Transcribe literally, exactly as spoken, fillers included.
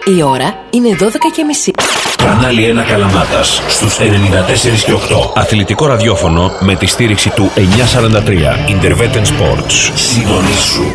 Η ώρα είναι δώδεκα και μισή. Κανάλι ένα Καλαμάτας στους ενενήντα τέσσερα και οκτώ. Αθλητικό ραδιόφωνο με τη στήριξη του εννιακόσια σαράντα τρία. Interveten Sports. Συντονίσου.